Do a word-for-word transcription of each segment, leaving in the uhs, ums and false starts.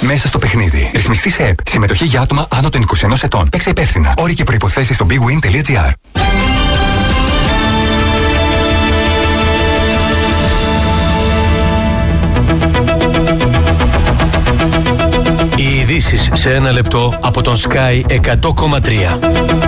Μέσα στο παιχνίδι. Ρυθμιστή σε ΕΠ. Συμμετοχή για άτομα άνω των είκοσι ενός ετών. Παίξε υπεύθυνα. Όροι και προϋποθέσεις στο big win τελεία gr. Οι ειδήσεις σε ένα λεπτό από τον Sky εκατό κόμμα τρία.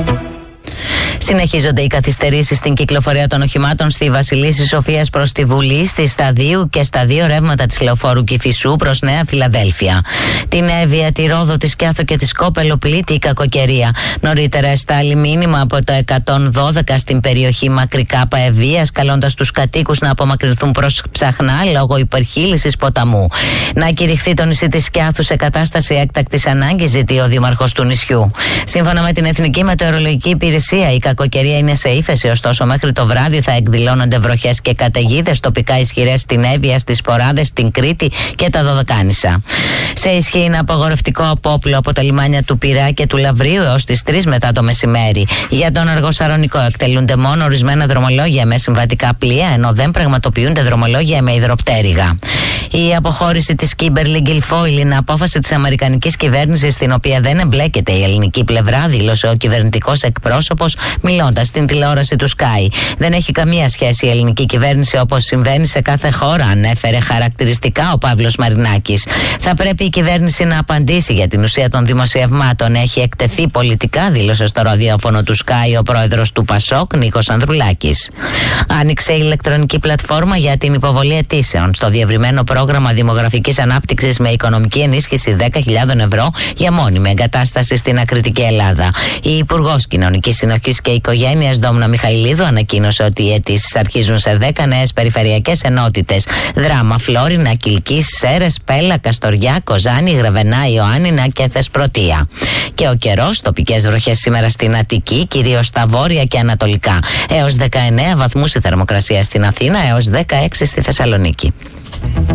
Συνεχίζονται οι καθυστερήσεις στην κυκλοφορία των οχημάτων στη Βασιλίσσης Σοφίας προς τη Βουλή, στη Σταδίου και στα δύο ρεύματα της λεωφόρου Κηφισού προς Νέα Φιλαδέλφια. Την Εύβοια, τη Ρόδο, τη Σκιάθο και τη Σκόπελο πλήττει η κακοκαιρία. Νωρίτερα εστάλει μήνυμα από το εκατόν δώδεκα στην περιοχή Μακρικάπα Ευβοίας, καλώντας τους κατοίκους να απομακρυνθούν προς Ψαχνά λόγω υπερχείλησης ποταμού. Να κηρυχθεί το νησί της Σκιάθου σε κατάσταση έκτακτης ανάγκης, ζητεί ο δήμαρχος του νησιού. Σύμφωνα με την Εθνική Μετεωρολογική Υπηρεσία, η κακοκαιρία είναι σε ύφεση, ωστόσο μέχρι το βράδυ θα εκδηλώνονται βροχές και καταιγίδες τοπικά ισχυρές στην Εύβοια, στις Ποράδες, στην Κρήτη και τα Δωδεκάνησα. Σε ισχύ είναι απαγορευτικό απόπλο από τα λιμάνια του Πειραιά και του Λαβρίου έως τις τρεις μετά το μεσημέρι. Για τον Αργοσαρονικό εκτελούνται μόνο ορισμένα δρομολόγια με συμβατικά πλοία, ενώ δεν πραγματοποιούνται δρομολόγια με υδροπτέρυγα. Η αποχώρηση της Kimberly Guilfoyle είναι απόφαση της αμερικανικής κυβέρνησης, στην οποία δεν εμπλέκεται η ελληνική πλευρά, δήλωσε ο κυβερνητικός εκπρόσωπος, μιλώντας στην τηλεόραση του Sky. Δεν έχει καμία σχέση η ελληνική κυβέρνηση, όπως συμβαίνει σε κάθε χώρα, ανέφερε χαρακτηριστικά ο Παύλος Μαρινάκης. Θα πρέπει η κυβέρνηση να απαντήσει για την ουσία των δημοσιευμάτων. Έχει εκτεθεί πολιτικά, δήλωσε στο ραδιόφωνο του Sky ο πρόεδρος του Πασόκ, Νίκος Ανδρουλάκης. Άνοιξε η ηλεκτρονική πλατφόρμα για την υποβολή αιτήσεων στο διευρυμένο πρόγραμμα δημογραφικής ανάπτυξης με οικονομική ενίσχυση δέκα χιλιάδες ευρώ για μόνιμη εγκατάσταση στην Ακριτική Ελλάδα. Η Υπουργός Κοινωνικής Συνοχής και Οικογένειας Δόμνα Μιχαηλίδου ανακοίνωσε ότι οι αιτήσεις αρχίζουν σε δέκα νέες περιφερειακές ενότητες: Δράμα, Φλόρινα, Κιλκής, Σέρες, Πέλα, Καστοριά, Κοζάνη, Γρεβενά, Ιωάννινα και Θεσπρωτεία. Και ο καιρός, τοπικές βροχές σήμερα στην Αττική, κυρίως στα βόρεια και ανατολικά. Έως δεκαεννέα βαθμούς η θερμοκρασία στην Αθήνα, έως δεκαέξι στη Θεσσαλονίκη.